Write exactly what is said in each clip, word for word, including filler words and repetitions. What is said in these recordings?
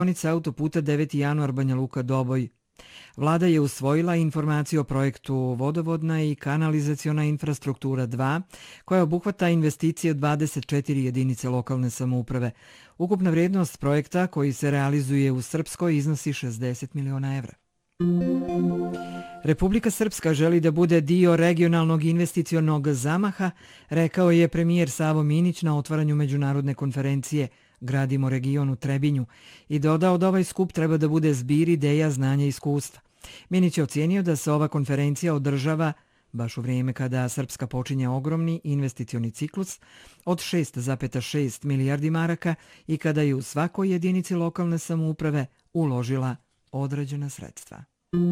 Deonica autoputa deveti januar Banja Luka Doboj. Vlada je usvojila informaciju o projektu Vodovodna i kanalizaciona infrastruktura dva, koja obuhvata investicije od dvadeset četiri jedinice lokalne samouprave. Ukupna vrijednost projekta koji se realizuje u Srpskoj iznosi šezdeset miliona evra. Republika Srpska želi da bude dio regionalnog investicionog zamaha, rekao je premijer Savo Minić na otvaranju međunarodne konferencije Gradimo region u Trebinju i dodao da ovaj skup treba da bude zbir ideja, znanja i iskustva. Minić je ocijenio da se ova konferencija održava baš u vrijeme kada Srpska počinje ogromni investicioni ciklus od šest zarez šest milijardi maraka i kada je u svakoj jedinici lokalne samouprave uložila određena sredstva.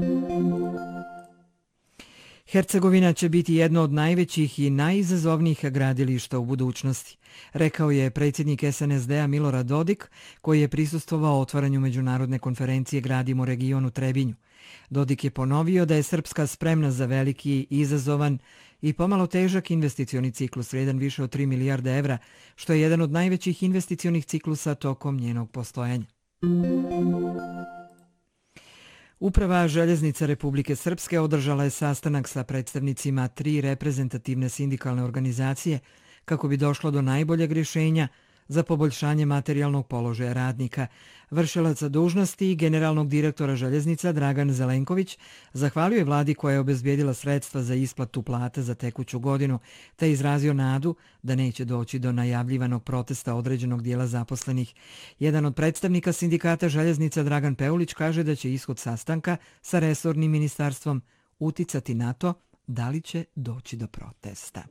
Hercegovina će biti jedno od najvećih i najizazovnijih gradilišta u budućnosti, rekao je predsjednik es en es de a Milorad Dodik, koji je prisustvovao otvaranju međunarodne konferencije Gradimo region u Trebinju. Dodik je ponovio da je Srpska spremna za veliki, izazovan i pomalo težak investicioni ciklus vrijedan više od tri milijarde evra, što je jedan od najvećih investicionih ciklusa tokom njenog postojanja. Uprava Željeznica Republike Srpske održala je sastanak sa predstavnicima tri reprezentativne sindikalne organizacije kako bi došlo do najboljeg rješenja za poboljšanje materijalnog položaja radnika. Vršilac dužnosti i generalnog direktora Željeznica Dragan Zelenković zahvalio je vladi koja je obezbijedila sredstva za isplatu plata za tekuću godinu, te izrazio nadu da neće doći do najavljivanog protesta određenog dijela zaposlenih. Jedan od predstavnika sindikata Željeznica Dragan Peulić kaže da će ishod sastanka sa resornim ministarstvom uticati na to da li će doći do protesta.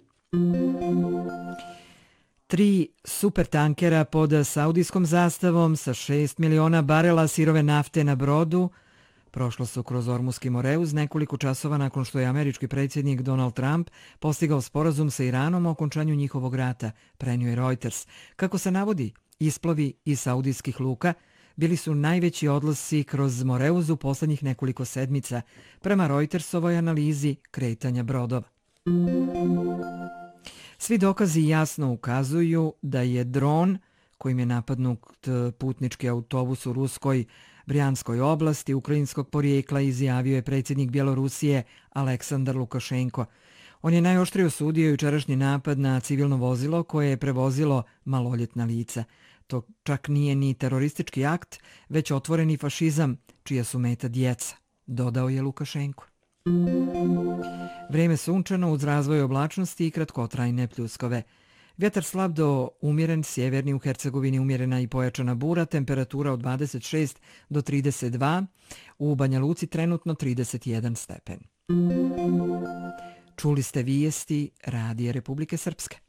Tri supertankera pod saudijskom zastavom sa šest miliona barela sirove nafte na brodu prošlo su kroz Ormuski Moreuz nekoliko časova nakon što je američki predsjednik Donald Trump postigao sporazum sa Iranom o okončanju njihovog rata, prenio je Reuters. Kako se navodi, isplovi iz saudijskih luka bili su najveći odlasci kroz Moreuz u poslednjih nekoliko sedmica, prema Reutersovoj analizi kretanja brodova. Svi dokazi jasno ukazuju da je dron kojim je napadnut putnički autobus u ruskoj Brjanskoj oblasti ukrajinskog porijekla, izjavio je predsjednik Bjelorusije Aleksandar Lukašenko. On je najoštrije osudio jučerašnji napad na civilno vozilo koje je prevozilo maloljetna lica. To čak nije ni teroristički akt, već otvoreni fašizam, čija su meta djeca, dodao je Lukašenko. Vrijeme sunčano uz razvoj oblačnosti i kratkotrajne pljuskove. Vjetar slab do umjeren, sjeverni, u Hercegovini umjerena i pojačana bura, temperatura od dvadeset šest do trideset dva, u Banja Luci trenutno trideset jedan stepen. Čuli ste vijesti Radija Republike Srpske.